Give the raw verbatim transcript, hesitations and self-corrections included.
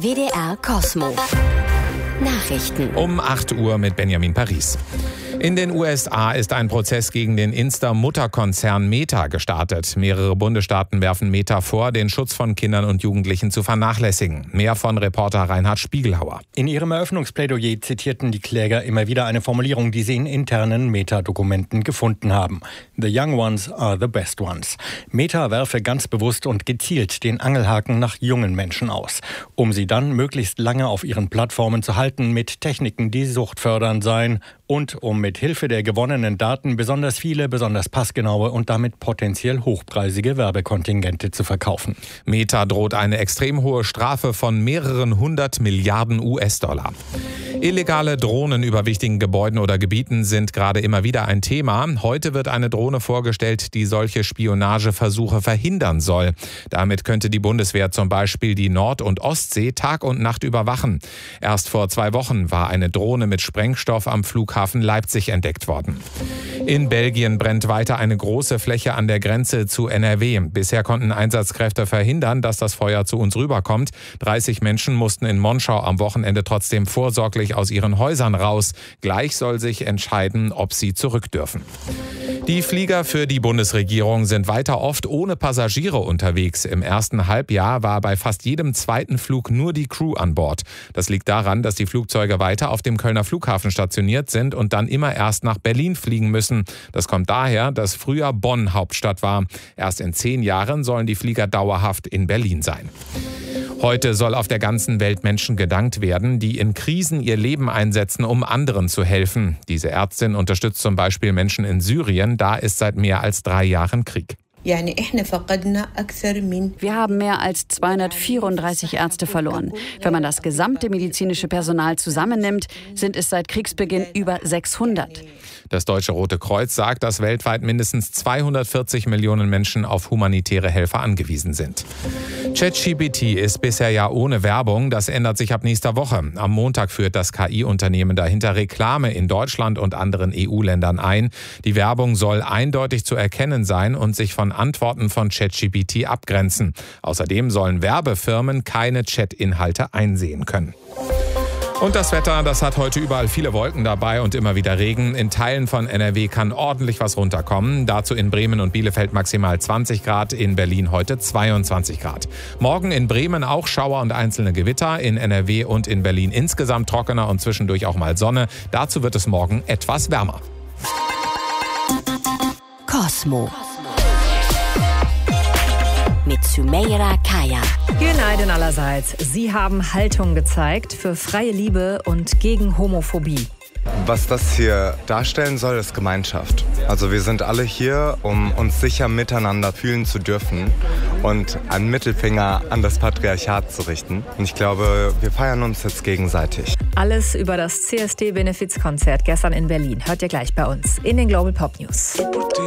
W D R Kosmo. Nachrichten. Um acht Uhr mit Benjamin Paris. In den U S A ist ein Prozess gegen den Insta-Mutterkonzern Meta gestartet. Mehrere Bundesstaaten werfen Meta vor, den Schutz von Kindern und Jugendlichen zu vernachlässigen. Mehr von Reporter Reinhard Spiegelhauer. In ihrem Eröffnungsplädoyer zitierten die Kläger immer wieder eine Formulierung, die sie in internen Meta-Dokumenten gefunden haben. The young ones are the best ones. Meta werfe ganz bewusst und gezielt den Angelhaken nach jungen Menschen aus, um sie dann möglichst lange auf ihren Plattformen zu halten mit Techniken, die suchtfördernd seien und um mit Hilfe der gewonnenen Daten besonders viele, besonders passgenaue und damit potenziell hochpreisige Werbekontingente zu verkaufen. Meta droht eine extrem hohe Strafe von mehreren hundert Milliarden U S-Dollar. Illegale Drohnen über wichtigen Gebäuden oder Gebieten sind gerade immer wieder ein Thema. Heute wird eine Drohne vorgestellt, die solche Spionageversuche verhindern soll. Damit könnte die Bundeswehr zum Beispiel die Nord- und Ostsee Tag und Nacht überwachen. Erst vor zwei Wochen war eine Drohne mit Sprengstoff am Flughafen Leipzig entdeckt worden. In Belgien brennt weiter eine große Fläche an der Grenze zu N R W. Bisher konnten Einsatzkräfte verhindern, dass das Feuer zu uns rüberkommt. dreißig Menschen mussten in Monschau am Wochenende trotzdem vorsorglich aus ihren Häusern raus. Gleich soll sich entscheiden, ob sie zurück dürfen. Die Flieger für die Bundesregierung sind weiter oft ohne Passagiere unterwegs. Im ersten Halbjahr war bei fast jedem zweiten Flug nur die Crew an Bord. Das liegt daran, dass die Flugzeuge weiter auf dem Kölner Flughafen stationiert sind und dann immer erst nach Berlin fliegen müssen. Das kommt daher, dass früher Bonn Hauptstadt war. Erst in zehn Jahren sollen die Flieger dauerhaft in Berlin sein. Heute soll auf der ganzen Welt Menschen gedankt werden, die in Krisen ihr Leben einsetzen, um anderen zu helfen. Diese Ärztin unterstützt zum Beispiel Menschen in Syrien. Da ist seit mehr als drei Jahren Krieg. Wir haben mehr als zweihundertvierunddreißig Ärzte verloren. Wenn man das gesamte medizinische Personal zusammennimmt, sind es seit Kriegsbeginn über sechshundert. Das Deutsche Rote Kreuz sagt, dass weltweit mindestens zweihundertvierzig Millionen Menschen auf humanitäre Helfer angewiesen sind. ChatGPT ist bisher ja ohne Werbung. Das ändert sich ab nächster Woche. Am Montag führt das K I-Unternehmen dahinter Reklame in Deutschland und anderen E U-Ländern ein. Die Werbung soll eindeutig zu erkennen sein und sich von Antworten von ChatGPT abgrenzen. Außerdem sollen Werbefirmen keine Chat-Inhalte einsehen können. Und das Wetter, das hat heute überall viele Wolken dabei und immer wieder Regen. In Teilen von N R W kann ordentlich was runterkommen. Dazu in Bremen und Bielefeld maximal zwanzig Grad, in Berlin heute zweiundzwanzig Grad. Morgen in Bremen auch Schauer und einzelne Gewitter, in N R W und in Berlin insgesamt trockener und zwischendurch auch mal Sonne. Dazu wird es morgen etwas wärmer. Kosmo. Mit Sümeira Kaya. Goedenavond allerseits. Sie haben Haltung gezeigt für freie Liebe und gegen Homophobie. Was das hier darstellen soll, ist Gemeinschaft. Also wir sind alle hier, um uns sicher miteinander fühlen zu dürfen und einen Mittelfinger an das Patriarchat zu richten. Und ich glaube, wir feiern uns jetzt gegenseitig. Alles über das C S D-Benefizkonzert gestern in Berlin hört ihr gleich bei uns in den Global Pop News.